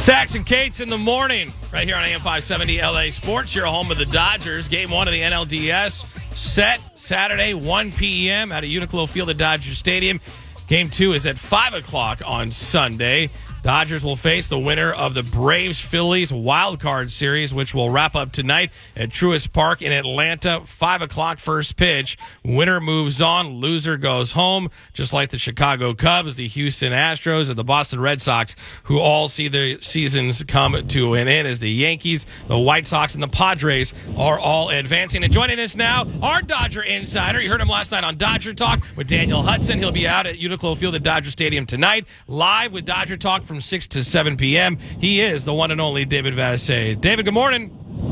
Stacks and Kates in the morning, right here on AM 570 LA Sports, your home of the Dodgers. Game 1 of the NLDS set Saturday, 1 p.m. at a Uniqlo Field at Dodger Stadium. Game 2 is at 5 o'clock on Sunday. Dodgers will face the winner of the Braves-Phillies Wild Card Series, which will wrap up tonight at Truist Park in Atlanta. 5 o'clock first pitch. Winner moves on, loser goes home, just like the Chicago Cubs, the Houston Astros, and the Boston Red Sox, who all see their seasons come to an end as the Yankees, the White Sox, and the Padres are all advancing. And joining us now, our Dodger insider. You heard him last night on Dodger Talk with Daniel Hudson. He'll be out at Uniqlo Field at Dodger Stadium tonight, live with Dodger Talk from 6 to 7 p.m. He is the one and only David Vassegh. David, good morning.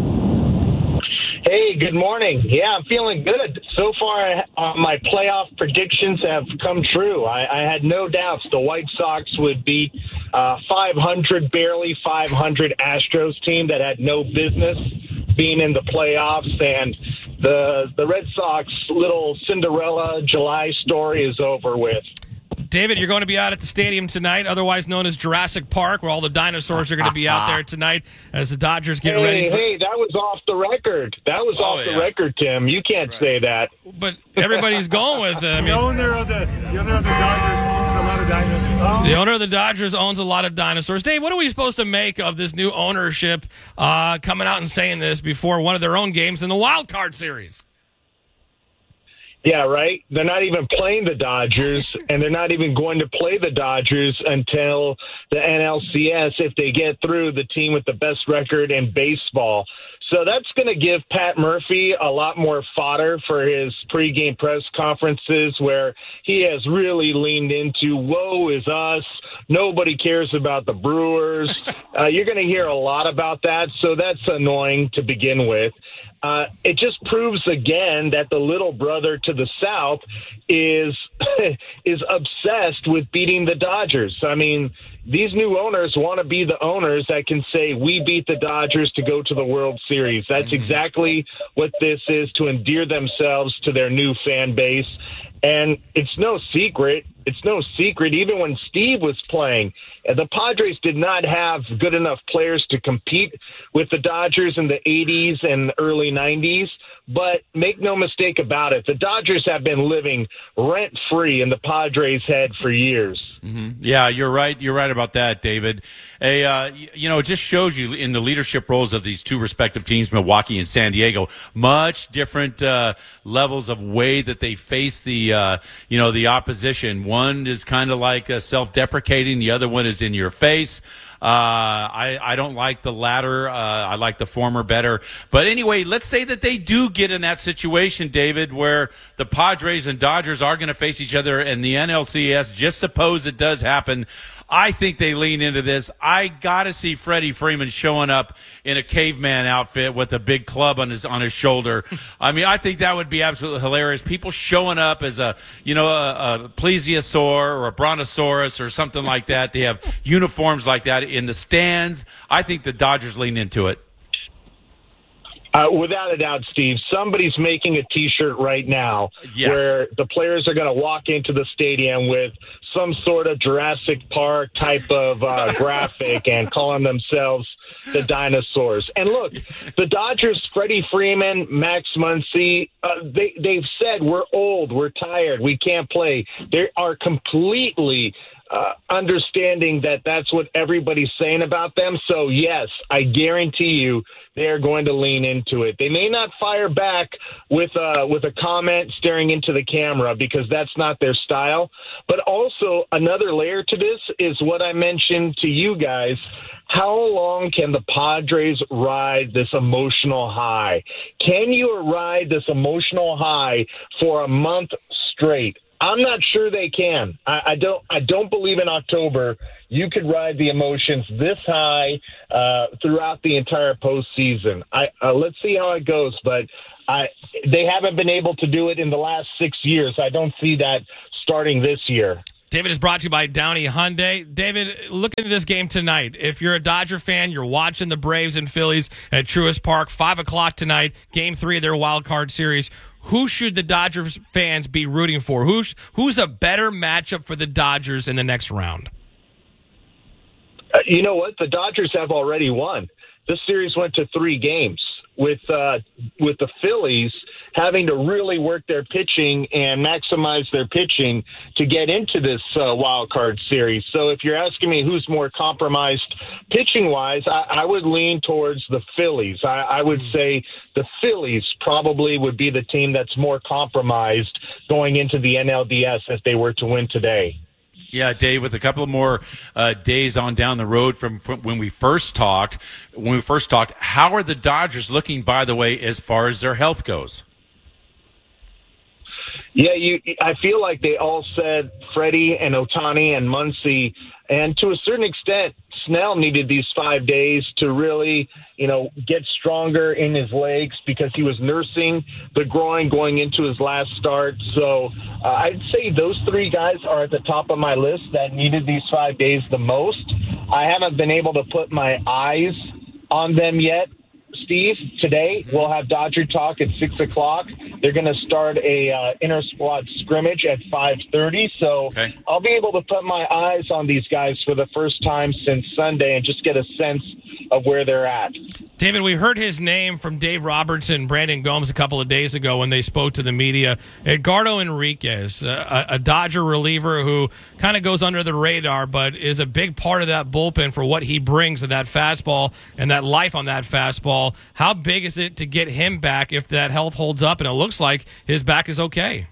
Hey, good morning. Yeah, I'm feeling good. So far, my playoff predictions have come true. I had no doubts the White Sox would beat 500, barely 500 Astros team that had no business being in the playoffs. And the Red Sox little Cinderella July story is over with. David, you're going to be out at the stadium tonight, otherwise known as Jurassic Park, where all the dinosaurs are going to be out there tonight as the Dodgers get ready. Hey, that was off the record. That was off the record, Tim. You can't say that. But everybody's going with it. I mean, the owner of the Dodgers owns a lot of dinosaurs. The owner of the Dodgers owns a lot of dinosaurs. Dave, what are we supposed to make of this new ownership coming out and saying this before one of their own games in the Wild Card Series? Yeah, right. They're not even playing the Dodgers, and they're not even going to play the Dodgers until the NLCS if they get through the team with the best record in baseball. So that's going to give Pat Murphy a lot more fodder for his pregame press conferences where he has really leaned into, woe is us, nobody cares about the Brewers. You're going to hear a lot about that, so that's annoying to begin with. It just proves again that the little brother to the South is obsessed with beating the Dodgers. I mean, these new owners want to be the owners that can say, we beat the Dodgers to go to the World Series. That's exactly what this is, to endear themselves to their new fan base. And it's no secret. It's no secret. Even when Steve was playing, the Padres did not have good enough players to compete with the Dodgers in the 80s and early 90s. But make no mistake about it, the Dodgers have been living rent-free in the Padres' head for years. Mm-hmm. Yeah, you're right. You're right about that, David. It just shows you in the leadership roles of these two respective teams, Milwaukee and San Diego, much different levels of way that they face the opposition. One is kind of like self-deprecating. The other one is in your face. I don't like the latter. I like the former better. But anyway, let's say that they do get in that situation, David, where the Padres and Dodgers are going to face each other in the NLCS. Just suppose it does happen. I think they lean into this. I got to see Freddie Freeman showing up in a caveman outfit with a big club on his shoulder. I mean, I think that would be absolutely hilarious. People showing up as a plesiosaur or a brontosaurus or something like that. They have uniforms like that in the stands. I think the Dodgers lean into it. Without a doubt, Steve, somebody's making a T-shirt right now where the players are going to walk into the stadium with some sort of Jurassic Park type of graphic and calling themselves the dinosaurs. And look, the Dodgers, Freddie Freeman, Max Muncy, they've said we're old, we're tired, we can't play. They are completely understanding that that's what everybody's saying about them. So, yes, I guarantee you they're going to lean into it. They may not fire back with a comment staring into the camera because that's not their style. But also another layer to this is what I mentioned to you guys. How long can the Padres ride this emotional high? Can you ride this emotional high for a month straight? I'm not sure they can. I don't believe in October you could ride the emotions this high throughout the entire postseason. Let's see how it goes, but they haven't been able to do it in the last 6 years. I don't see that starting this year. David is brought to you by Downey Hyundai. David, look at this game tonight. If you're a Dodger fan, you're watching the Braves and Phillies at Truist Park, 5 o'clock tonight, Game 3 of their wild card series. Who should the Dodgers fans be rooting for? Who's a better matchup for the Dodgers in the next round? You know what? The Dodgers have already won. This series went to 3 games with the Phillies having to really work their pitching and maximize their pitching to get into this wild card series. So if you're asking me who's more compromised pitching-wise, I would lean towards the Phillies. I would say the Phillies probably would be the team that's more compromised going into the NLDS if they were to win today. Yeah, Dave, with a couple more days on down the road from when we first talked, how are the Dodgers looking, by the way, as far as their health goes? Yeah, I feel like they all said Freddie and Ohtani and Muncy, and to a certain extent, Snell needed these 5 days to really, get stronger in his legs because he was nursing the groin going into his last start. So I'd say those 3 guys are at the top of my list that needed these 5 days the most. I haven't been able to put my eyes on them yet. Steve, today we'll have Dodger Talk at 6 o'clock. They're going to start a inter-squad scrimmage at 5:30. So okay. I'll be able to put my eyes on these guys for the first time since Sunday and just get a sense of where they're at. David, we heard his name from Dave Robertson, Brandon Gomes a couple of days ago when they spoke to the media. Edgardo Enriquez, a Dodger reliever who kind of goes under the radar, but is a big part of that bullpen for what he brings to that fastball and that life on that fastball. How big is it to get him back if that health holds up? And it looks like his back is okay.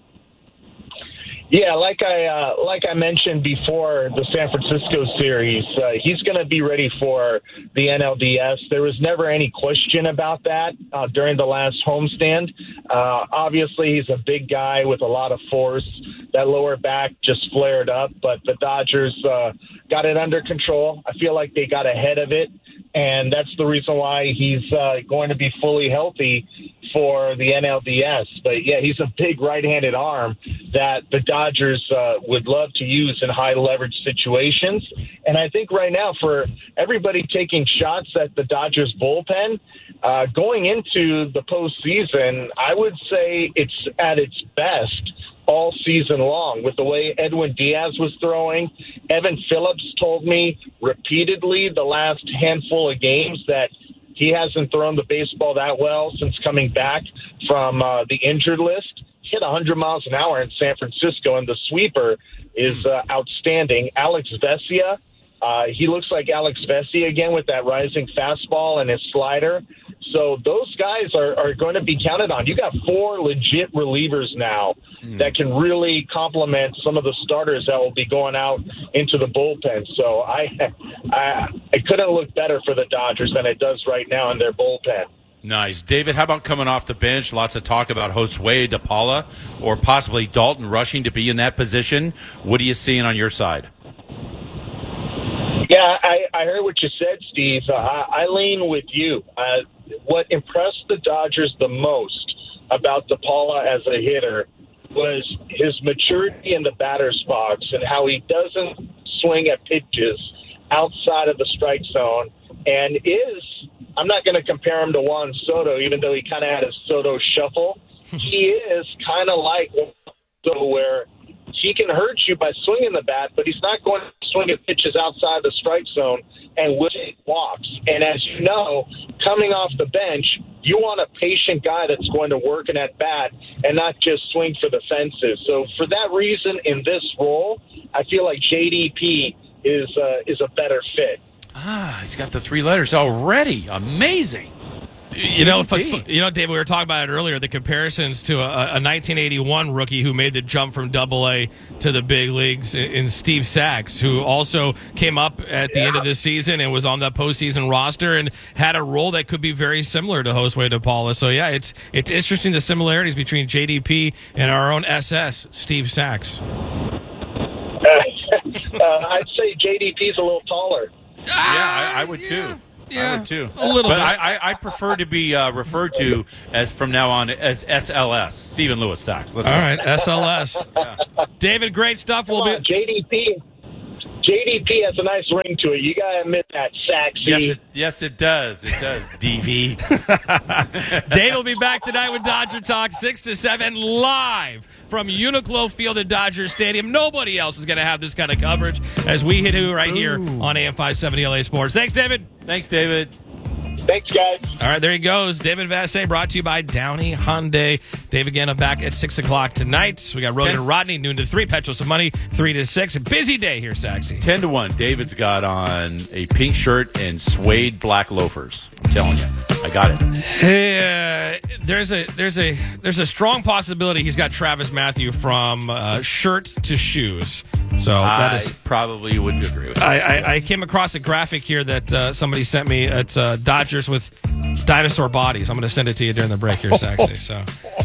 Yeah, like I mentioned before the San Francisco series, he's going to be ready for the NLDS. There was never any question about that during the last homestand. Obviously, he's a big guy with a lot of force. That lower back just flared up, but the Dodgers got it under control. I feel like they got ahead of it, and that's the reason why he's going to be fully healthy for the NLDS. But, yeah, he's a big right-handed arm that the Dodgers would love to use in high-leverage situations. And I think right now for everybody taking shots at the Dodgers bullpen, going into the postseason, I would say it's at its best all season long with the way Edwin Diaz was throwing. Evan Phillips told me repeatedly the last handful of games that he hasn't thrown the baseball that well since coming back from the injured list. Hit 100 miles an hour in San Francisco, and the sweeper is outstanding. Alex Vesia, he looks like Alex Vesia again with that rising fastball and his slider. So those guys are going to be counted on. You got 4 legit relievers now that can really complement some of the starters that will be going out into the bullpen. So it couldn't look better for the Dodgers than it does right now in their bullpen. Nice. David, how about coming off the bench? Lots of talk about Josue DePaula or possibly Dalton Rushing to be in that position. What are you seeing on your side? Yeah, I heard what you said, Steve. I lean with you. What impressed the Dodgers the most about DePaula as a hitter was his maturity in the batter's box and how he doesn't swing at pitches outside of the strike zone and I'm not going to compare him to Juan Soto, even though he kind of had his Soto shuffle. He is kind of like Soto where he can hurt you by swinging the bat, but he's not going to swing at pitches outside the strike zone and will take walks. And as you know, coming off the bench, you want a patient guy that's going to work in at bat and not just swing for the fences. So for that reason, in this role, I feel like JDP is a better fit. He's got the 3 letters already. Amazing. Dave, we were talking about it earlier, the comparisons to a 1981 rookie who made the jump from Double-A to the big leagues in Steve Sax, who also came up at the end of this season and was on the postseason roster and had a role that could be very similar to Josue DePaula. So, yeah, it's interesting the similarities between JDP and our own SS, Steve Sax. I'd say JDP's a little taller. Yeah, I would too. Yeah, I would too. A little bit. I prefer to be referred to as from now on as SLS, Stephen Lewis Sax. All right, SLS. Yeah. David, great stuff. JDP JDP has a nice ring to it. You got to admit that, Saxy. Yes, it does. It does, DV. Dave will be back tonight with Dodger Talk 6 to 7 live from Uniqlo Field at Dodger Stadium. Nobody else is going to have this kind of coverage as we hit it right here on AM 570 LA Sports. Thanks, David. Thanks, David. Thanks, guys. All right, there he goes. David Vassay, brought to you by Downey Hyundai. Dave again, I'm back at 6 o'clock tonight. We got Rogan and Rodney, noon to 3. Petro some money, 3 to 6. A busy day here, Saxy. 10 to 1. David's got on a pink shirt and suede black loafers. I'm telling you. I got it. There's a strong possibility he's got Travis Matthew from shirt to shoes. So that is probably wouldn't agree with that. I came across a graphic here that somebody sent me. It's Dodgers with dinosaur bodies. I'm going to send it to you during the break here, Saxy. So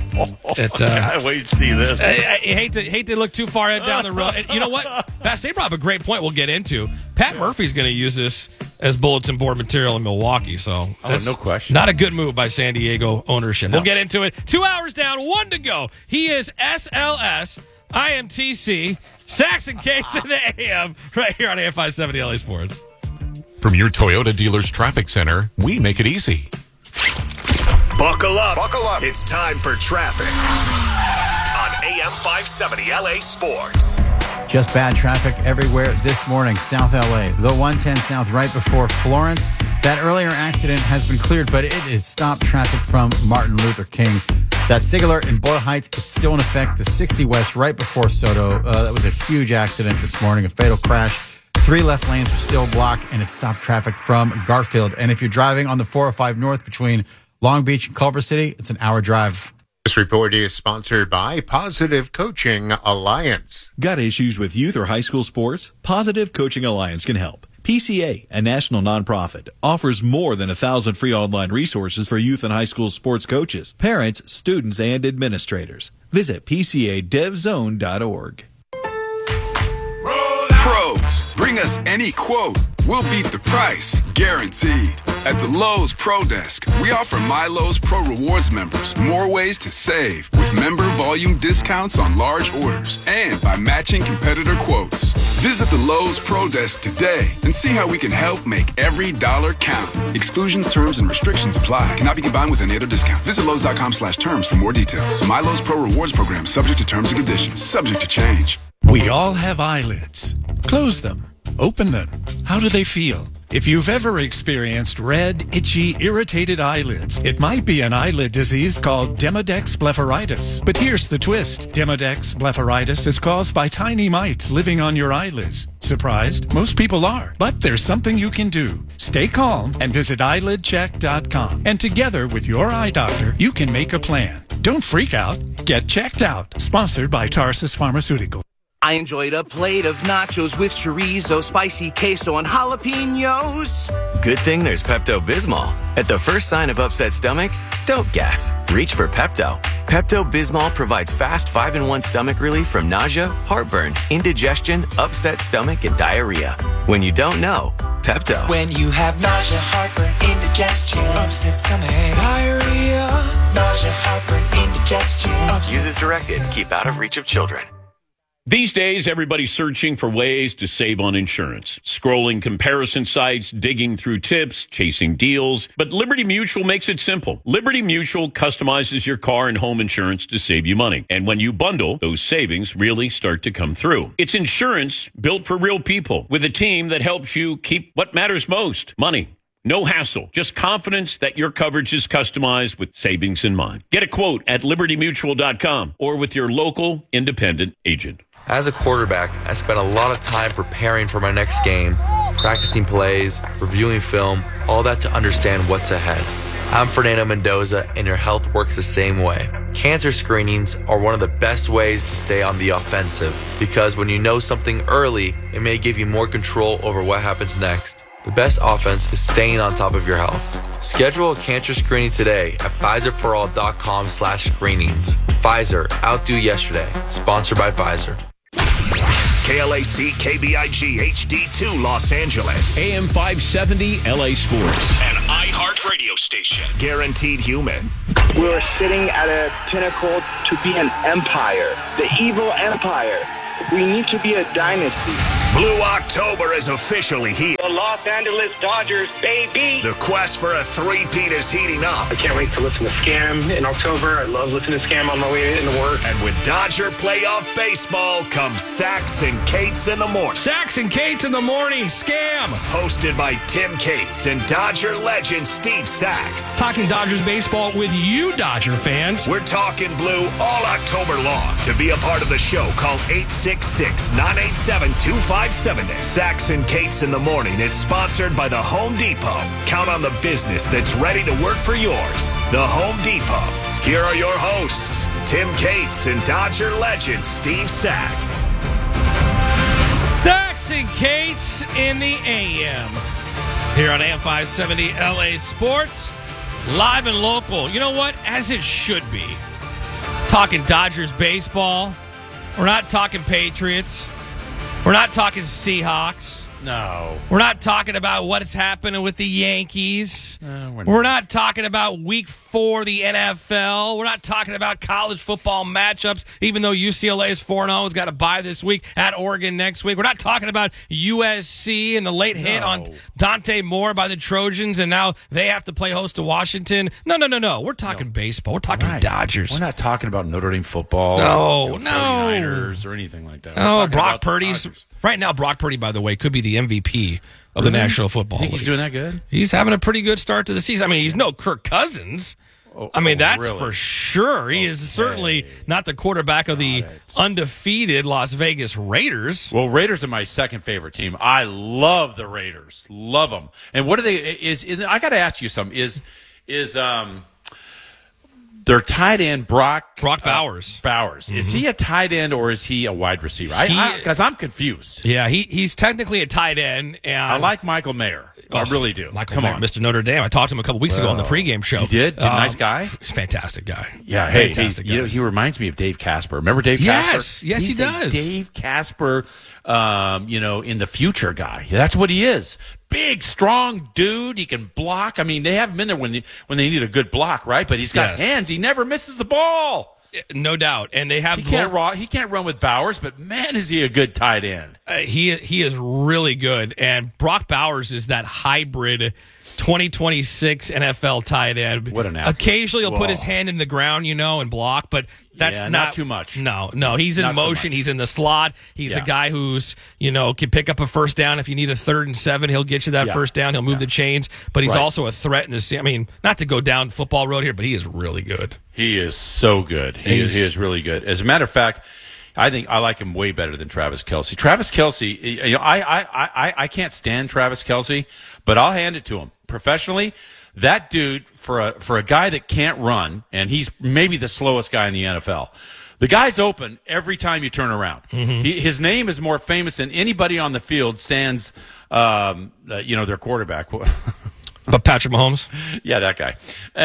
I wait to see this. I hate to look too far down the road. And you know what? Bass, they brought up a great point we'll get into. Pat Murphy's going to use this as bulletin board material in Milwaukee. So no question. Not a good move by San Diego ownership. No. We'll get into it. 2 hours down, 1 to go. He is SLS. I am TC. Saxon Case in the AM right here on AM 570 LA Sports. From your Toyota dealer's traffic center, we make it easy. Buckle up. Buckle up. It's time for traffic on AM 570 LA Sports. Just bad traffic everywhere this morning. South LA, the 110 South right before Florence. That earlier accident has been cleared, but it is stopped traffic from Martin Luther King. That Sigler in Boyle Heights, it's still in effect. The 60 West right before Soto. That was a huge accident this morning, a fatal crash. 3 left lanes are still blocked, and it stopped traffic from Garfield. And if you're driving on the 405 North between Long Beach and Culver City, it's an hour drive. This report is sponsored by Positive Coaching Alliance. Got issues with youth or high school sports? Positive Coaching Alliance can help. PCA, a national nonprofit, offers more than 1,000 free online resources for youth and high school sports coaches, parents, students, and administrators. Visit PCADevZone.org. Pros, bring us any quote. We'll beat the price, guaranteed. At the Lowe's Pro Desk, we offer MyLowe's Pro Rewards members more ways to save with member volume discounts on large orders and by matching competitor quotes. Visit the Lowe's Pro Desk today and see how we can help make every dollar count. Exclusions, terms, and restrictions apply. Cannot be combined with any other discount. Visit Lowe's.com/terms for more details. MyLowe's Pro Rewards program subject to terms and conditions. Subject to change. We all have eyelids. Close them. Open them. How do they feel? If you've ever experienced red, itchy, irritated eyelids, it might be an eyelid disease called Demodex blepharitis. But here's the twist. Demodex blepharitis is caused by tiny mites living on your eyelids. Surprised? Most people are. But there's something you can do. Stay calm and visit eyelidcheck.com. And together with your eye doctor, you can make a plan. Don't freak out. Get checked out. Sponsored by Tarsus Pharmaceutical. I enjoyed a plate of nachos with chorizo, spicy queso, and jalapenos. Good thing there's Pepto-Bismol. At the first sign of upset stomach, don't guess. Reach for Pepto. Pepto-Bismol provides fast 5-in-1 stomach relief from nausea, heartburn, indigestion, upset stomach, and diarrhea. When you don't know, Pepto. When you have nausea, heartburn, indigestion, upset stomach, diarrhea, nausea, heartburn, indigestion. Use as directed. Keep out of reach of children. These days, everybody's searching for ways to save on insurance. Scrolling comparison sites, digging through tips, chasing deals. But Liberty Mutual makes it simple. Liberty Mutual customizes your car and home insurance to save you money. And when you bundle, those savings really start to come through. It's insurance built for real people with a team that helps you keep what matters most, money. No hassle, just confidence that your coverage is customized with savings in mind. Get a quote at libertymutual.com or with your local independent agent. As a quarterback, I spent a lot of time preparing for my next game, practicing plays, reviewing film, all that to understand what's ahead. I'm Fernando Mendoza, and your health works the same way. Cancer screenings are one of the best ways to stay on the offensive, because when you know something early, it may give you more control over what happens next. The best offense is staying on top of your health. Schedule a cancer screening today at Pfizerforall.com/screenings. Pfizer, outdo yesterday. Sponsored by Pfizer. KLAC KBIG HD2 Los Angeles. AM 570 LA Sports. An iHeart radio station. Guaranteed human. We're sitting at a pinnacle to be an empire. The evil empire. We need to be a dynasty. Blue October is officially here. The Los Angeles Dodgers, baby. The quest for a three-peat is heating up. I can't wait to listen to Scam in October. I love listening to Scam on my way into work. And with Dodger playoff baseball comes Sax and Cates in the morning. Sax and Cates in the morning, Scam. Hosted by Tim Cates and Dodger legend Steve Sax. Talking Dodgers baseball with you, Dodger fans. We're talking blue all October long. To be a part of the show, call 866-987-2570. Sax and Cates in the morning is sponsored by the Home Depot. Count on the business that's ready to work for yours. The Home Depot. Here are your hosts, Tim Cates and Dodger legend Steve Sax. Sax and Cates in the AM. Here on AM 570 LA Sports. Live and local. You know what? As it should be. Talking Dodgers baseball. We're not talking Patriots. We're not talking Seahawks. No. We're not talking about what's happening with the Yankees. We're not talking about week 4 of the NFL. We're not talking about college football matchups, even though UCLA is 4-0, has got a bye this week at Oregon next week. We're not talking about USC and the late hit on Dante Moore by the Trojans, and now they have to play host to Washington. No. We're talking baseball. We're talking Dodgers. We're not talking about Notre Dame football. No. 49ers or anything like that. Oh, Brock Purdy's... Right now, Brock Purdy, by the way, could be the MVP of the National Football League. Think he's doing that good? He's having a pretty good start to the season. I mean, he's no Kirk Cousins. That's really? For sure. He is certainly not the quarterback of the undefeated Las Vegas Raiders. Well, Raiders are my second favorite team. I love the Raiders. Love them. And what are they? I got to ask you something. Is their tight end Brock Bowers. Mm-hmm. Is he a tight end or is he a wide receiver? Because I'm confused. Yeah, he's technically a tight end. And I like Michael Mayer. I really do. Michael Mayer, Mr. Notre Dame. I talked to him a couple weeks ago on the pregame show. You did? Nice guy? Fantastic guy. Yeah, fantastic guy. He reminds me of Dave Casper. Remember Dave Casper? Yes, he does. Dave Casper, in the future guy. That's what he is. Big, strong dude. He can block. I mean, they have him in there when they need a good block, right? But he's got hands. He never misses the ball. No doubt. And they have he can't run with Bowers, but man, is he a good tight end. He is really good. And Brock Bowers is that hybrid 2026 NFL tight end. What an athlete. Occasionally he'll put his hand in the ground, and block, but that's not too much. No, he's in motion. He's in the slot. He's a guy who's, can pick up a first down. If you need a 3rd and 7, he'll get you that first down. He'll move the chains, but he's also a threat in the, not to go down football road here, but he is really good. He is so good. He is really good. As a matter of fact, I think I like him way better than Travis Kelce. Travis Kelce, I can't stand Travis Kelce, but I'll hand it to him. Professionally, that dude, for a guy that can't run, and he's maybe the slowest guy in the NFL, the guy's open every time you turn around. Mm-hmm. His name is more famous than anybody on the field, sans, their quarterback. But Patrick Mahomes? Yeah, that guy.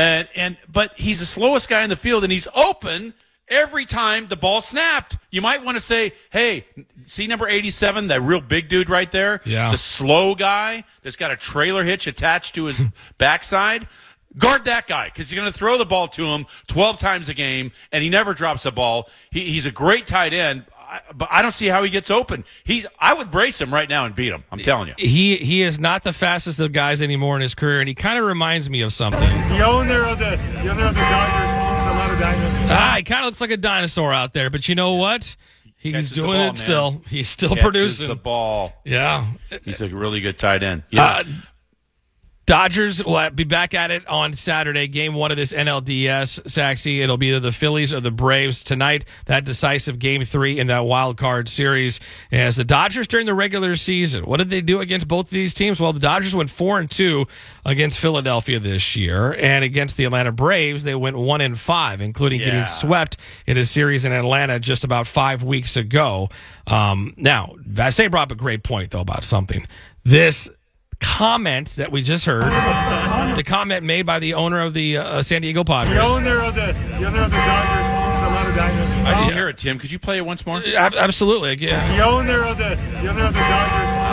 But he's the slowest guy in the field, and he's open every time the ball snapped. You might want to say, hey, see number 87, that real big dude right there? Yeah. The slow guy that's got a trailer hitch attached to his backside? Guard that guy, because you're going to throw the ball to him 12 times a game, and he never drops a ball. He's a great tight end, but I don't see how he gets open. I would brace him right now and beat him. I'm telling you. He is not the fastest of guys anymore in his career, and he kind of reminds me of something. The owner of the Dodgers owns a lot of dinosaurs. He kind of looks like a dinosaur out there, but you know what? He's doing ball, it still. Man. He's still Catches producing the ball. Yeah. He's a really good tight end. Yeah. Dodgers will be back at it on Saturday. Game 1 of this NLDS, Saxy. It'll be either the Phillies or the Braves tonight. That decisive Game 3 in that wild card series. As the Dodgers during the regular season, what did they do against both of these teams? Well, the Dodgers went 4-2 against Philadelphia this year, and against the Atlanta Braves, they went 1-5, including getting swept in a series in Atlanta just about 5 weeks ago. Now, Vassay brought up a great point, though, about something. This comment that we just heard, the comment made by the owner of the San Diego Padres. The owner of the Dodgers owns a lot of dinosaurs. I didn't hear it, Tim. Could you play it once more? Absolutely. Yeah. The owner of the Dodgers owns a lot of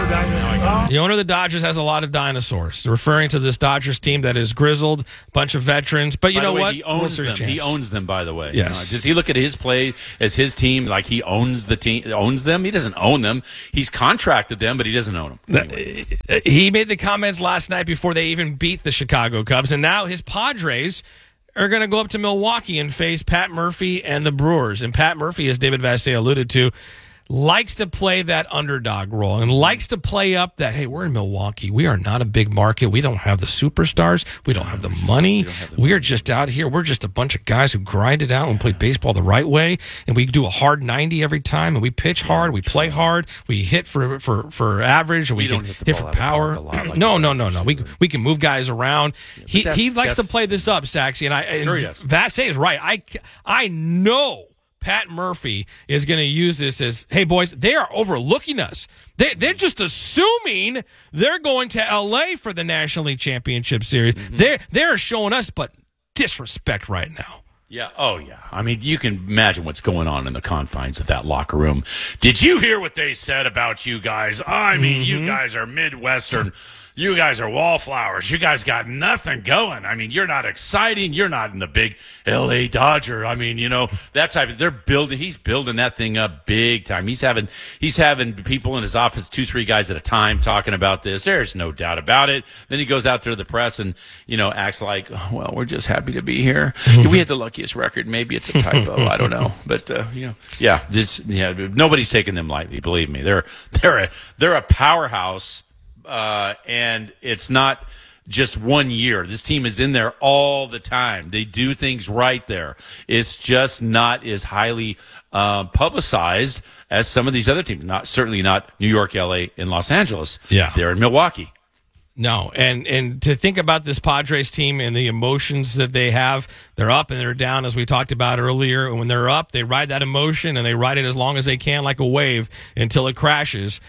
dinosaurs. The owner of the Dodgers has a lot of dinosaurs, referring to this Dodgers team that is grizzled, bunch of veterans. But you know what? He owns them. He owns them, by the way. Yes. Does he look at his play as his team like he owns the team? Owns them? He doesn't own them. He's contracted them, but he doesn't own them. Anyway. He made the comments last night before they even beat the Chicago Cubs, and now his Padres are going to go up to Milwaukee and face Pat Murphy and the Brewers. And Pat Murphy, as David Vassegh alluded to, likes to play that underdog role and likes to play up that, hey, we're in Milwaukee. We are not a big market. We don't have the superstars. We don't have the money. We're just out here. We're just a bunch of guys who grind it out and play baseball the right way. And we do a hard 90 every time. And we pitch hard. We play hard. We hit for average. We can hit for power. No. We can move guys around. He likes to play this up, Saxy. And Vassegh is right. I know Pat Murphy is going to use this as, hey, boys, they are overlooking us. They're just assuming they're going to L.A. for the National League Championship Series. Mm-hmm. They're showing us but disrespect right now. Yeah. Oh, yeah. I mean, you can imagine what's going on in the confines of that locker room. Did you hear what they said about you guys? I mean, you guys are Midwestern. You guys are wallflowers. You guys got nothing going. I mean, you're not exciting. You're not in the big L.A. Dodger. I mean, that type of, he's building that thing up big time. He's having people in his office, 2-3 guys at a time talking about this. There's no doubt about it. Then he goes out there to the press and, acts like, oh, well, we're just happy to be here. We had the luckiest record. Maybe it's a typo. I don't know. But, nobody's taking them lightly. Believe me. They're a powerhouse. And it's not just 1 year. This team is in there all the time. They do things right there. It's just not as highly publicized as some of these other teams. Certainly not New York, LA, and Los Angeles. Yeah. They're in Milwaukee. No, and to think about this Padres team and the emotions that they have, they're up and they're down, as we talked about earlier. And when they're up, they ride that emotion and they ride it as long as they can, like a wave, until it crashes.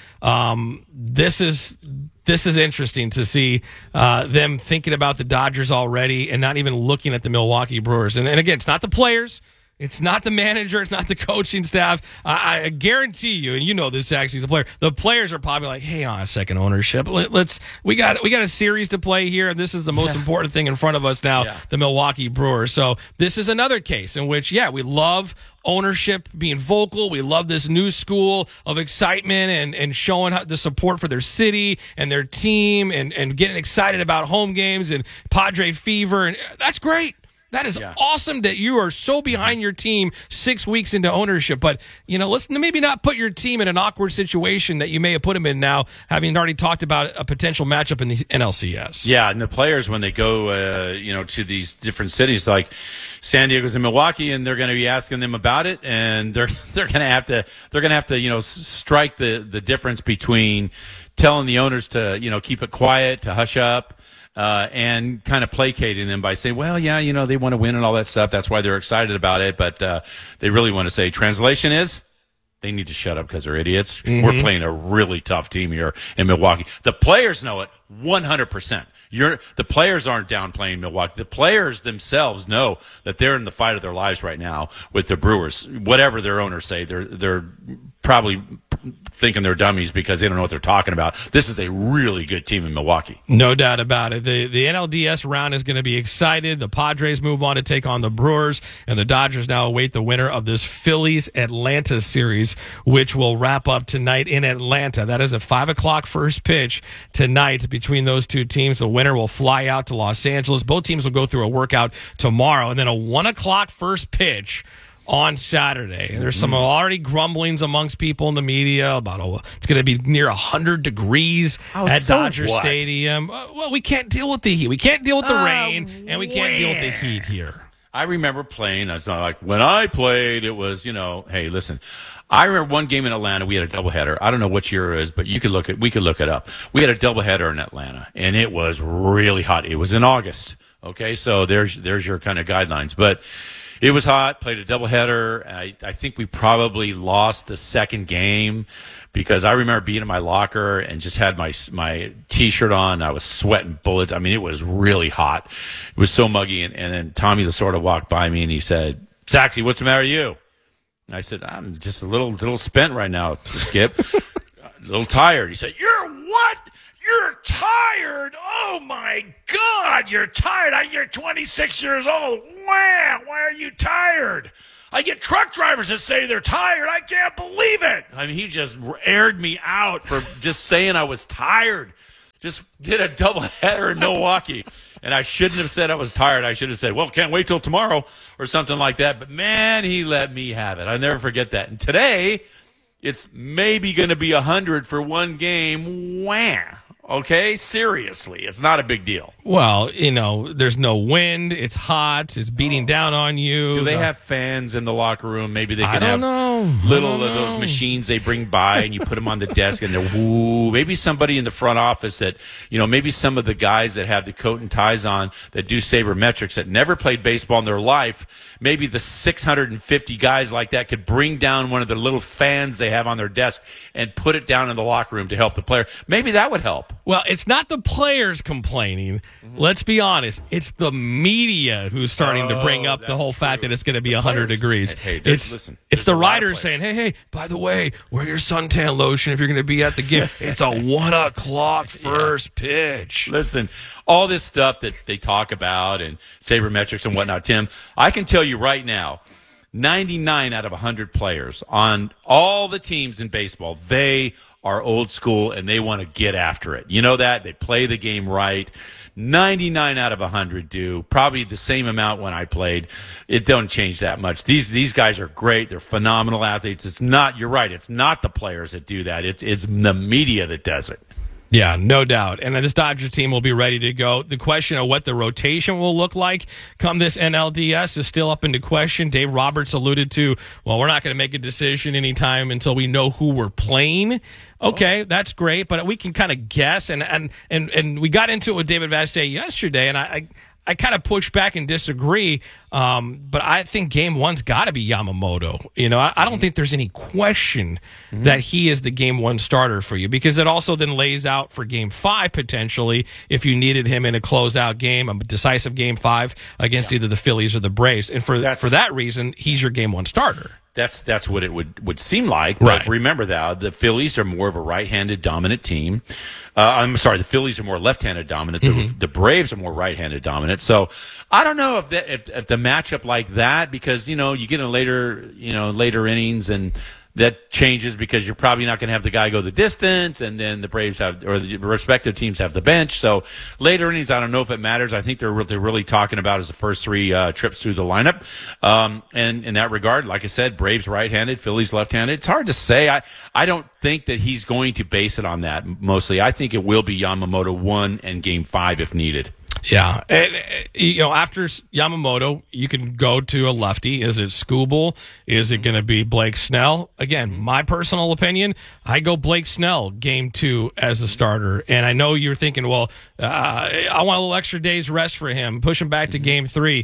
This is interesting to see them thinking about the Dodgers already and not even looking at the Milwaukee Brewers. And again, it's not the players. It's not the manager. It's not the coaching staff. I guarantee you, and you know this, actually, as a player, the players are probably like, hey, on a second ownership. We got a series to play here, and this is the most important thing in front of us now, the Milwaukee Brewers. So this is another case in which, we love ownership being vocal. We love this new school of excitement and showing the support for their city and their team and getting excited about home games and Padre fever. And that's great. That is awesome that you are so behind your team 6 weeks into ownership. But, let's maybe not put your team in an awkward situation that you may have put them in now, having already talked about a potential matchup in the NLCS. Yeah, and the players, when they go, to these different cities like San Diego's and Milwaukee, and they're going to be asking them about it, and they're going to have to strike the difference between telling the owners to keep it quiet, to hush up. And kind of placating them by saying, well, they want to win and all that stuff. That's why they're excited about it. But they really want to say, translation is, they need to shut up because they're idiots. Mm-hmm. We're playing a really tough team here in Milwaukee. The players know it 100%. The players aren't downplaying Milwaukee. The players themselves know that they're in the fight of their lives right now with the Brewers. Whatever their owners say, they're probably thinking they're dummies because they don't know what they're talking about. This is a really good team in Milwaukee. No doubt about it. The NLDS round is going to be excited. The Padres move on to take on the Brewers, and the Dodgers now await the winner of this Phillies-Atlanta series, which will wrap up tonight in Atlanta. That is a 5 o'clock first pitch tonight between those two teams. The winner will fly out to Los Angeles. Both teams will go through a workout tomorrow, and then a 1 o'clock first pitch on Saturday. And there's some already grumblings amongst people in the media about it's going to be near 100 degrees at Dodger Stadium. Well, we can't deal with the heat. We can't deal with the rain, and we can't deal with the heat here. I remember playing. It's not like when I played, it was, hey, listen. I remember one game in Atlanta. We had a doubleheader. I don't know what year it is, but we could look it up. We had a doubleheader in Atlanta, and it was really hot. It was in August. Okay, so there's your kind of guidelines, but it was hot, played a doubleheader. I think we probably lost the second game because I remember being in my locker and just had my T-shirt on. I was sweating bullets. I mean, it was really hot. It was so muggy. And then Tommy Lasorda walked by me and he said, Saxy, what's the matter with you? And I said, I'm just a little spent right now, Skip. A little tired. He said, you're What? You're tired? Oh, my God, you're tired. You're 26 years old. Wow, why are you tired? I get truck drivers that say they're tired. I can't believe it. I mean, he just aired me out for just saying I was tired. Just did a doubleheader in Milwaukee. And I shouldn't have said I was tired. I should have said, well, can't wait till tomorrow or something like that. But, man, he let me have it. I'll never forget that. And today, it's maybe going to be 100 for one game. Wah. Okay? Seriously. It's not a big deal. Well, there's no wind. It's hot. It's beating down on you. Do they have fans in the locker room? Maybe they can I don't know. Little of those machines they bring by and you put them on the desk and they're woo. Maybe somebody in the front office that, maybe some of the guys that have the coat and ties on that do sabermetrics that never played baseball in their life, maybe the 650 guys like that could bring down one of the little fans they have on their desk and put it down in the locker room to help the player. Maybe that would help. Well, it's not the players complaining. Let's be honest. It's the media who's starting to bring up the whole fact that it's going to be 100 degrees. Hey, it's the writers saying, hey, by the way, wear your suntan lotion if you're going to be at the game. It's a 1 o'clock first pitch. Listen, all this stuff that they talk about and sabermetrics and whatnot, Tim, I can tell you right now, 99 out of 100 players on all the teams in baseball, they are old school and they want to get after it. You know that? They play the game right. 99 out of 100 do. Probably the same amount when I played. It don't change that much. These guys are great. They're phenomenal athletes. It's not, you're right, it's not the players that do that. It's the media that does it. Yeah, no doubt. And this Dodgers team will be ready to go. The question of what the rotation will look like come this NLDS is still up into question. Dave Roberts alluded to, well, we're not going to make a decision anytime until we know who we're playing. Okay, that's great, but we can kind of guess. And we got into it with David Vassegh yesterday, and I kind of push back and disagree, but I think Game 1's got to be Yamamoto. I don't think there's any question that he is the Game 1 starter for you, because it also then lays out for Game 5 potentially if you needed him in a closeout game, a decisive Game 5 against either the Phillies or the Braves. And for that reason, he's your Game 1 starter. That's what it would seem like. But right. Remember that the Phillies are more of a right-handed dominant team. I'm sorry, the Phillies are more left-handed dominant. The Braves are more right-handed dominant. So I don't know if the matchup like that, because you get in later innings and that changes because you're probably not going to have the guy go the distance, and then the Braves have, or the respective teams have the bench. So later innings, I don't know if it matters. I think they're really talking about is the first three trips through the lineup. And in that regard, like I said, Braves right-handed, Phillies left-handed. It's hard to say. I don't think that he's going to base it on that mostly. I think it will be Yamamoto 1 and Game 5 if needed. Yeah. And, after Yamamoto, you can go to a lefty. Is it Skubal? Is it going to be Blake Snell? Again, my personal opinion, I go Blake Snell Game 2 as a starter. And I know you're thinking, well, I want a little extra day's rest for him. Push him back to Game 3.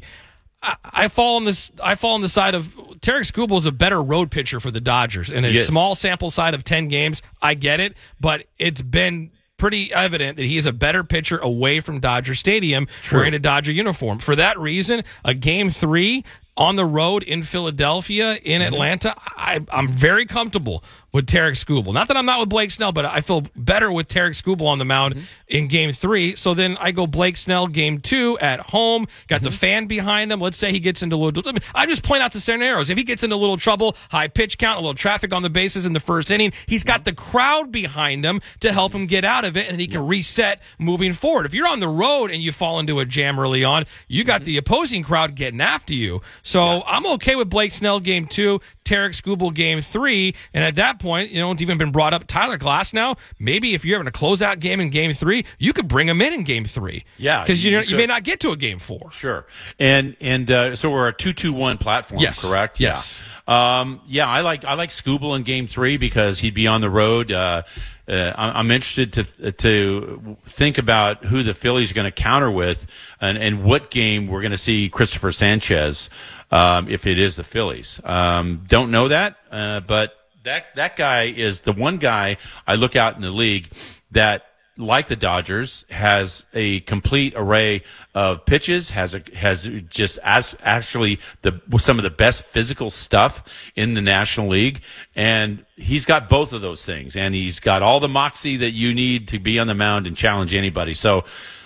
I fall on the side of Tarik Skubal is a better road pitcher for the Dodgers. In a small sample side of 10 games, I get it. But it's been pretty evident that he's a better pitcher away from Dodger Stadium wearing a Dodger uniform. For that reason, a Game 3 on the road in Philadelphia, in Atlanta, I'm very comfortable with Tarik Skubal. Not that I'm not with Blake Snell, but I feel better with Tarik Skubal on the mound in Game 3. So then I go Blake Snell Game 2 at home. Got the fan behind him. Let's say he gets into a little... I just point out the scenarios. If he gets into a little trouble, high pitch count, a little traffic on the bases in the first inning, he's got the crowd behind him to help him get out of it, and he can reset moving forward. If you're on the road and you fall into a jam early on, you got the opposing crowd getting after you. So I'm okay with Blake Snell Game 2, Tarik Skubal Game 3, and at that point, it's even been brought up, Tyler Glasnow, maybe if you're having a closeout game in Game 3, you could bring him in Game 3. Yeah. Because you may not get to a Game 4. Sure. And so we're a 2-2-1 platform, correct? Yes. Yeah, I like Skubal in Game 3 because he'd be on the road. I'm interested to think about who the Phillies are going to counter with and what game we're going to see Christopher Sanchez if it is the Phillies. Don't know that, but that guy is the one guy I look out in the league that like the Dodgers, has a complete array of pitches, has just actually some of the best physical stuff in the National League, and he's got both of those things, and he's got all the moxie that you need to be on the mound and challenge anybody. So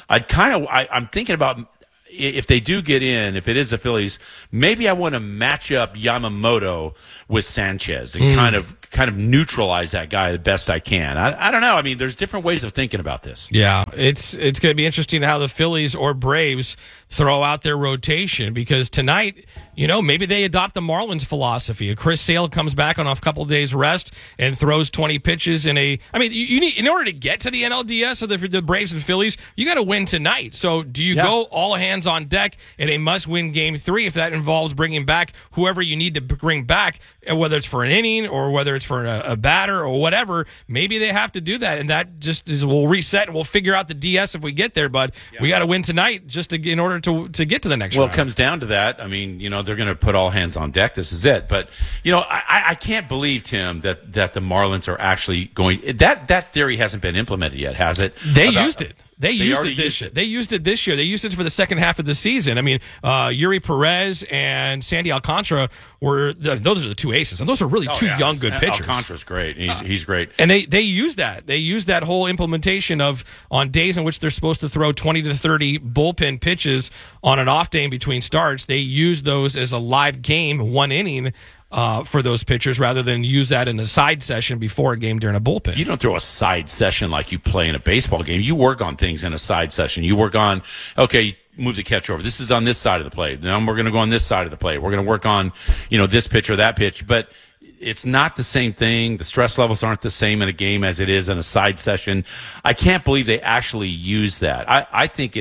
I'm thinking about, if they do get in, if it is the Phillies, maybe I want to match up Yamamoto with Sanchez and kind of neutralize that guy the best I can. I don't know. I mean, there's different ways of thinking about this. Yeah, it's going to be interesting how the Phillies or Braves throw out their rotation, because tonight, maybe they adopt the Marlins philosophy. Chris Sale comes back on a couple days rest and throws 20 pitches you need, in order to get to the NLDS, or the Braves and Phillies, you got to win tonight. So do you go all hands on deck in a must-win Game 3 if that involves bringing back whoever you need to bring back, whether it's for an inning or whether it's for a batter or whatever? Maybe they have to do that, and that just we'll reset and we'll figure out the DS if we get there. But we got to win tonight just in order to get to the next round. Well, it comes down to that. I mean, they're going to put all hands on deck. This is it. But, I can't believe, Tim, that the Marlins are actually going – that theory hasn't been implemented yet, has it? They used it. They used it this year. They used it this year. They used it for the second half of the season. I mean, Yuri Perez and Sandy Alcantara those are the two aces, and those are really two young, good pitchers. Alcantara's great. He's great. And they use that. They use that whole implementation of, on days in which they're supposed to throw 20 to 30 bullpen pitches on an off day in between starts, they use those as a live game, one inning, for those pitchers, rather than use that in a side session before a game during a bullpen. You don't throw a side session like you play in a baseball game. You work on things in a side session. You work on, move the catch over. This is on this side of the plate. Now we're going to go on this side of the plate. We're going to work on, this pitch or that pitch. But it's not the same thing. The stress levels aren't the same in a game as it is in a side session. I can't believe they actually use that. I think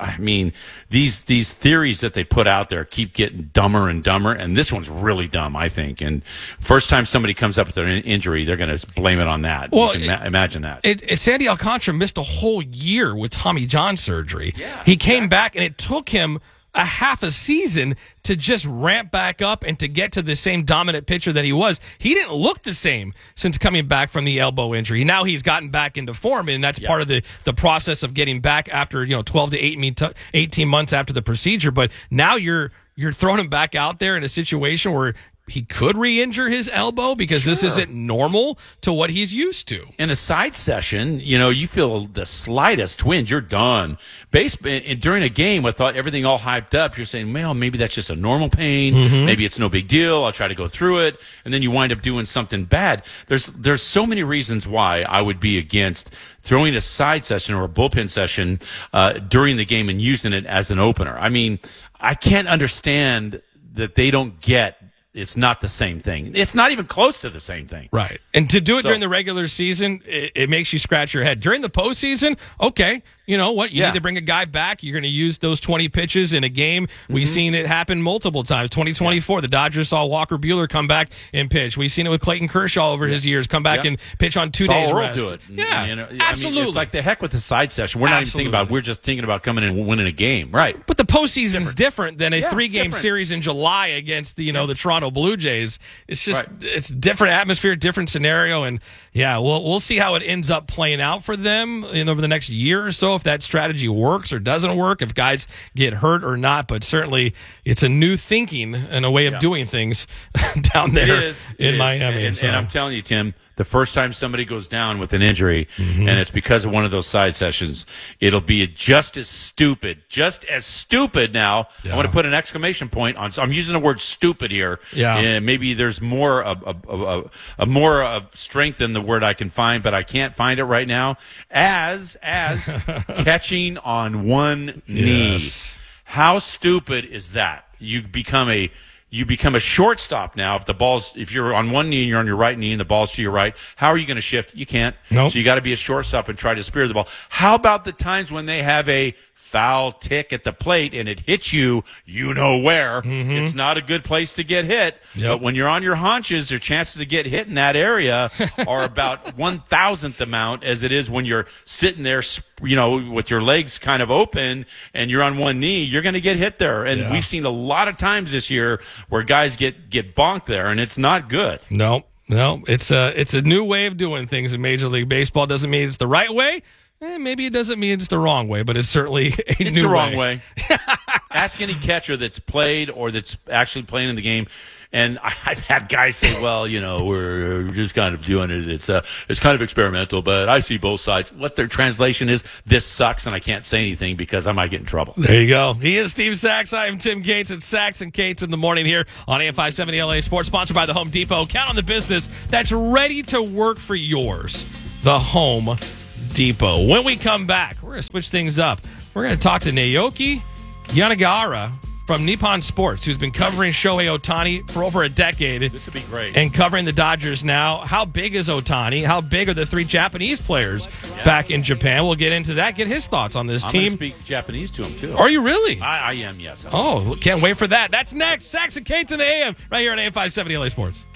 these theories that they put out there keep getting dumber and dumber, and this one's really dumb, I think. And first time somebody comes up with an injury, they're going to blame it on that. Well, imagine that. Sandy Alcantara missed a whole year with Tommy John surgery. Yeah, he came back, and it took him a half a season to just ramp back up and to get to the same dominant pitcher that he was. He didn't look the same since coming back from the elbow injury. Now he's gotten back into form, and that's part of the process of getting back after 12 to 18 months after the procedure. But now you're throwing him back out there in a situation where he could re-injure his elbow because this isn't normal to what he's used to. In a side session, you feel the slightest twinge, you're done. During a game with everything all hyped up, you're saying, well, maybe that's just a normal pain. Mm-hmm. Maybe it's no big deal. I'll try to go through it. And then you wind up doing something bad. There's so many reasons why I would be against throwing a side session or a bullpen session during the game and using it as an opener. I mean, I can't understand that they don't get it's not the same thing. It's not even close to the same thing. Right. And to do it during the regular season, it makes you scratch your head. During the postseason, okay, you know what? You need to bring a guy back. You're going to use those 20 pitches in a game. We've seen it happen multiple times. 2024, the Dodgers saw Walker Buehler come back and pitch. We've seen it with Clayton Kershaw over his years, come back and pitch on 2 days rest. Do it. Yeah, absolutely. I mean, it's like the heck with the side session. We're not even thinking about it. We're just thinking about coming in and winning a game. Right. But the postseason's different than a 3-game series in July against the Toronto Blue Jays. It's just it's different atmosphere, different scenario, and we'll see how it ends up playing out for them over the next year or so, if that strategy works or doesn't work, if guys get hurt or not. But certainly it's a new thinking and a way of doing things down there in Miami. And I'm telling you, Tim, the first time somebody goes down with an injury and it's because of one of those side sessions, it'll be just as stupid now. I want to put an exclamation point on. So I'm using the word stupid here. Yeah. And maybe there's more of strength in the word I can find, but I can't find it right now. As catching on one knee. How stupid is that? You become a shortstop now. If you're on one knee and you're on your right knee and the ball's to your right, how are you going to shift? You can't. Nope. So you got to be a shortstop and try to spear the ball. How about the times when they have a foul tick at the plate and it hits you know where? It's not a good place to get hit. Yep. But when you're on your haunches, your chances to get hit in that area are about 1,000th amount as it is when you're sitting there, with your legs kind of open and you're on one knee. You're going to get hit there. And we've seen a lot of times this year where guys get bonked there, and it's not good. No, it's a new way of doing things in Major League Baseball. Doesn't mean it's the right way. Maybe it doesn't mean it's the wrong way, but it's certainly It's the wrong way. Ask any catcher that's played or that's actually playing in the game. And I've had guys say, well, we're just kind of doing it. It's kind of experimental, but I see both sides. What their translation is, this sucks, and I can't say anything because I might get in trouble. There you go. He is Steve Sachs. I am Tim Cates. It's Sachs and Cates in the morning here on AM 570 LA Sports, sponsored by the Home Depot. Count on the business that's ready to work for yours. The Home Depot. When we come back, we're going to switch things up. We're going to talk to Naoki Yanagihara from Nippon Sports, who's been covering Shohei Ohtani for over a decade. This would be great. And covering the Dodgers now. How big is Ohtani? How big are the 3 Japanese players back in Japan? We'll get into that, get his thoughts on this I'm team. I'm going to speak Japanese to him, too. Are you really? I am, yes. Oh, can't wait for that. That's next. Sachs and Cates in the AM, right here on AM 570 LA Sports.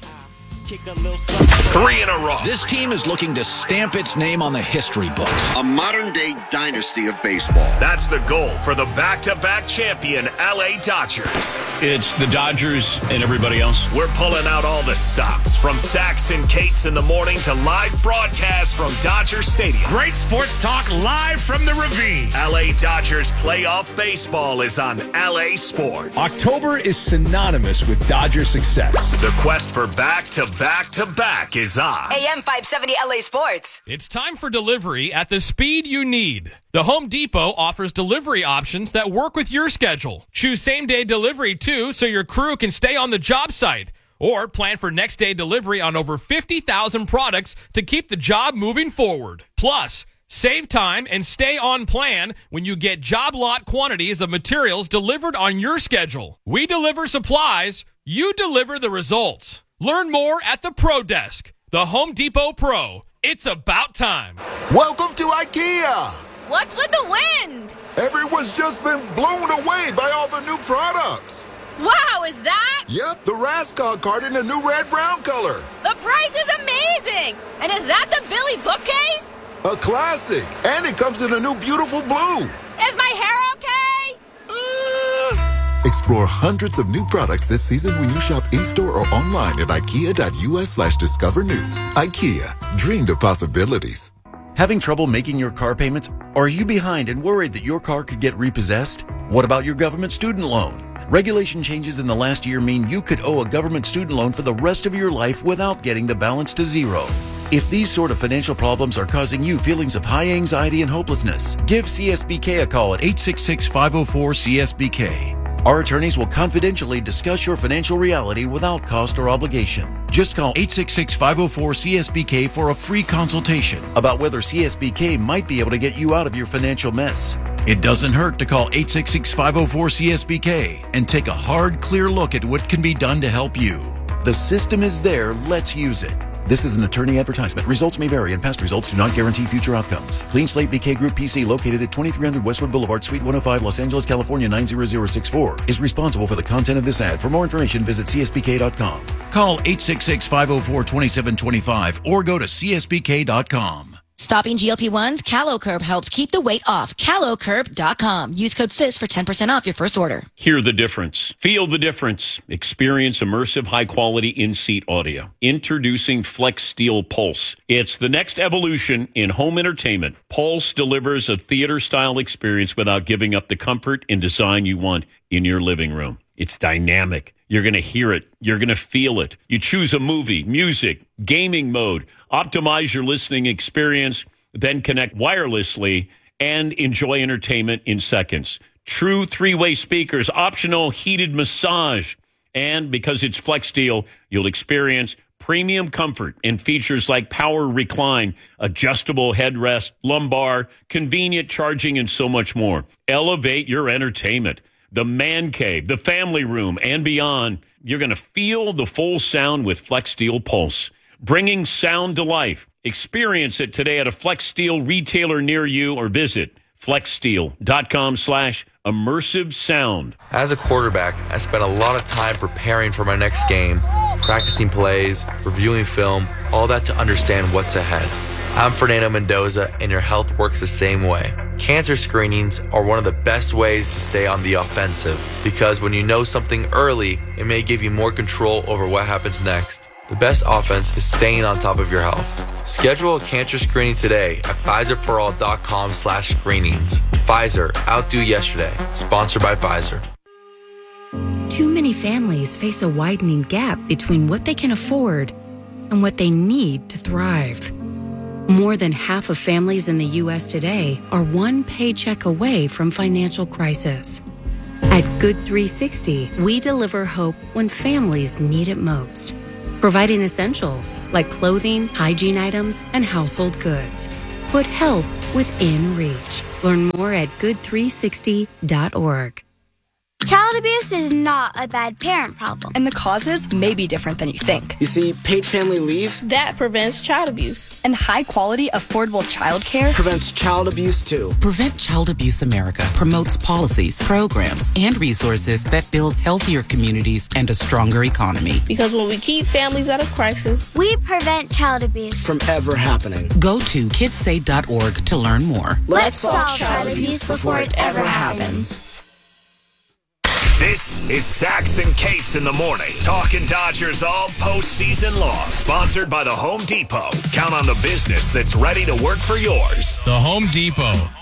3 in a row. This team is looking to stamp its name on the history books. A modern-day dynasty of baseball. That's the goal for the back-to-back champion LA Dodgers. It's the Dodgers and everybody else. We're pulling out all the stops from Sachs and Cates in the morning to live broadcast from Dodger Stadium. Great sports talk live from the Ravine. LA Dodgers playoff baseball is on LA Sports. October is synonymous with Dodger success. The quest for back-to-back is on. AM 570 LA Sports. It's time for delivery at the speed you need. The Home Depot offers delivery options that work with your schedule. Choose same-day delivery, too, so your crew can stay on the job site. Or plan for next-day delivery on over 50,000 products to keep the job moving forward. Plus, save time and stay on plan when you get job lot quantities of materials delivered on your schedule. We deliver supplies, you deliver the results. Learn more at the Pro Desk. The Home Depot Pro. It's about time. Welcome to IKEA. What's with the wind? Everyone's just been blown away by all the new products. Wow, is that? Yep, the Raskog card in a new red-brown color. The price is amazing. And is that the Billy bookcase? A classic. And it comes in a new beautiful blue. Is my hair okay? Explore hundreds of new products this season when you shop in-store or online at IKEA.us/discover new. IKEA, dream the possibilities. Having trouble making your car payments? Or are you behind and worried that your car could get repossessed? What about your government student loan? Regulation changes in the last year mean you could owe a government student loan for the rest of your life without getting the balance to zero. If these sort of financial problems are causing you feelings of high anxiety and hopelessness, give CSBK a call at 866-504-CSBK. Our attorneys will confidentially discuss your financial reality without cost or obligation. Just call 866-504-CSBK for a free consultation about whether CSBK might be able to get you out of your financial mess. It doesn't hurt to call 866-504-CSBK and take a hard, clear look at what can be done to help you. The system is there. Let's use it. This is an attorney advertisement. Results may vary, and past results do not guarantee future outcomes. Clean Slate BK Group PC, located at 2300 Westwood Boulevard, Suite 105, Los Angeles, California 90064, is responsible for the content of this ad. For more information, visit csbk.com. Call 866-504-2725 or go to csbk.com. Stopping GLP-1s, CaloCurb helps keep the weight off. CaloCurb.com. Use code SIS for 10% off your first order. Hear the difference. Feel the difference. Experience immersive, high-quality in-seat audio. Introducing Flex Steel Pulse. It's the next evolution in home entertainment. Pulse delivers a theater-style experience without giving up the comfort and design you want in your living room. It's dynamic. You're going to hear it. You're going to feel it. You choose a movie, music, gaming mode, optimize your listening experience, then connect wirelessly and enjoy entertainment in seconds. True three-way speakers, optional heated massage. And because it's Flex Steel, you'll experience premium comfort and features like power recline, adjustable headrest, lumbar, convenient charging, and so much more. Elevate your entertainment. The man cave, the family room, and beyond. You're going to feel the full sound with Flex Steel Pulse. Bringing sound to life. Experience it today at a Flex Steel retailer near you or visit flexsteel.com/immersive sound. As a quarterback, I spent a lot of time preparing for my next game, practicing plays, reviewing film, all that to understand what's ahead. I'm Fernando Mendoza, and your health works the same way. Cancer screenings are one of the best ways to stay on the offensive, because when you know something early, it may give you more control over what happens next. The best offense is staying on top of your health. Schedule a cancer screening today at PfizerForAll.com/screenings. Pfizer, outdo yesterday. Sponsored by Pfizer. Too many families face a widening gap between what they can afford and what they need to thrive. More than half of families in the U.S. today are one paycheck away from financial crisis. At Good 360, we deliver hope when families need it most, providing essentials like clothing, hygiene items, and household goods. Put help within reach. Learn more at good360.org. Child abuse is not a bad parent problem. And the causes may be different than you think. You see, paid family leave, that prevents child abuse. And high-quality, affordable child care prevents child abuse, too. Prevent Child Abuse America promotes policies, programs, and resources that build healthier communities and a stronger economy. Because when we keep families out of crisis, we prevent child abuse from ever happening. Go to kidssay.org to learn more. Let's solve child abuse before it ever happens. This is Sax and Cates in the morning. Talking Dodgers all postseason long. Sponsored by the Home Depot. Count on the business that's ready to work for yours. The Home Depot.